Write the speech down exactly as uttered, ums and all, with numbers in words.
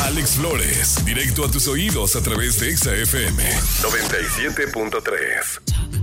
Alex Flores, directo a tus oídos a través de Exa F M noventa y siete punto tres.